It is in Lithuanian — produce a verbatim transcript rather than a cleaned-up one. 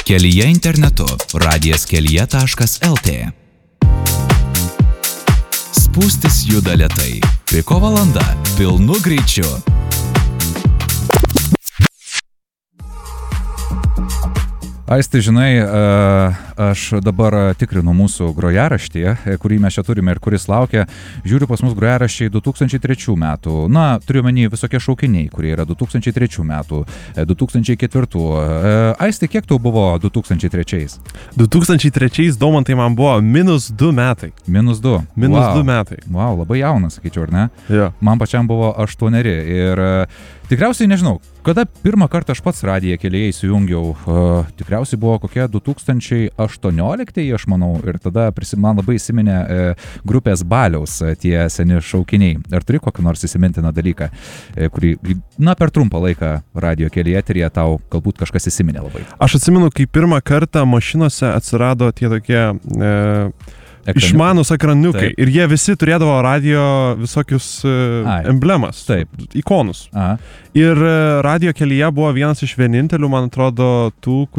Kelyje internetu radijas kelyje taškas lt. Spūstis juda lėtai. Piko valanda pilnu greičiu. Aisti, žinai, aš dabar tikrinu mūsų grojaraštyje, kurį mes čia turime ir kuris laukia. Žiūriu, pas mus grojaraščiai du tūkstančiai trečių metų. Na, turiu menį visokie šaukiniai, kurie yra du tūkstančiai trečių metų, du tūkstančiai ketvirtų. Aisti, kiek tau buvo du tūkstančiai trečiais? du tūkstančiai trečiais, Daumantai, man buvo minus du metai. Minus du? Minus wow. du metai. Wow, labai jaunas, sakyčiau, ar ne? Jo. Man pačiam buvo aštuoneri ir tikriausiai nežinau, kada pirmą kartą aš pats radiją Kelyje įsijungiau, uh, tikriausiai buvo kokie du tūkstančiai aštuoniolikti, aš manau, ir tada prisim, man labai įsiminė uh, grupės Baliaus uh, tie seni šaukiniai. Ar turi kokį nors įsimintiną dalyką, uh, kurį, na, per trumpą laiką radijo Kelyje eteryje tau galbūt kažkas įsiminė labai? Aš atsimenu, kai pirmą kartą mašinose atsirado tie tokie... E... Ekraniukai. Išmanus ekraniukai. Taip. Ir jie visi turėdavo radio visokius uh, emblemas, Taip. ikonus. Aha. Ir uh, radijo Kelyje buvo vienas iš vienintelių, man atrodo, tų,